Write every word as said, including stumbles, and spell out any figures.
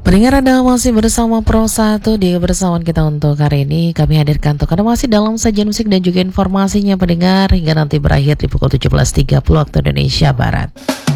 Pendengar, Anda masih bersama Pro satu di kebersamaan kita untuk hari ini. Kami hadirkan untuk Anda masih dalam sajian musik dan juga informasinya pendengar hingga nanti berakhir di pukul tujuh belas tiga puluh waktu Indonesia Barat.